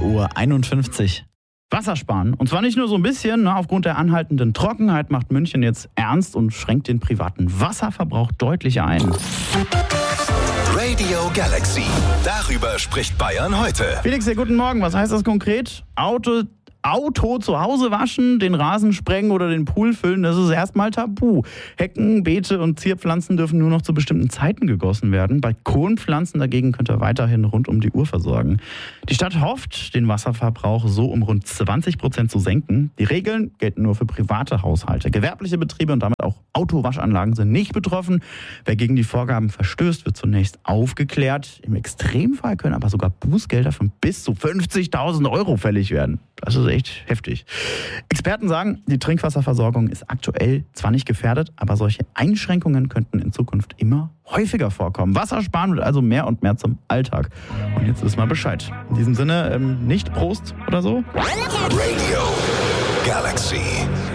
8:51 Uhr. Wasser sparen. Und zwar nicht nur so ein bisschen. Aufgrund der anhaltenden Trockenheit macht München jetzt ernst und schränkt den privaten Wasserverbrauch deutlich ein. Radio Galaxy. Darüber spricht Bayern heute. Felix, ja, guten Morgen. Was heißt das konkret? Auto zu Hause waschen, den Rasen sprengen oder den Pool füllen, das ist erstmal tabu. Hecken, Beete und Zierpflanzen dürfen nur noch zu bestimmten Zeiten gegossen werden. Balkonpflanzen dagegen könnt ihr weiterhin rund um die Uhr versorgen. Die Stadt hofft, den Wasserverbrauch so um rund 20% zu senken. Die Regeln gelten nur für private Haushalte. Gewerbliche Betriebe und damit auch Autowaschanlagen sind nicht betroffen. Wer gegen die Vorgaben verstößt, wird zunächst aufgeklärt. Im Extremfall können aber sogar Bußgelder von bis zu 50.000 Euro fällig werden. Das ist echt heftig. Experten sagen, die Trinkwasserversorgung ist aktuell zwar nicht gefährdet, aber solche Einschränkungen könnten in Zukunft immer häufiger vorkommen. Wassersparen wird also mehr und mehr zum Alltag. Und jetzt wissen wir Bescheid. In diesem Sinne, nicht Prost oder so. Radio Galaxy.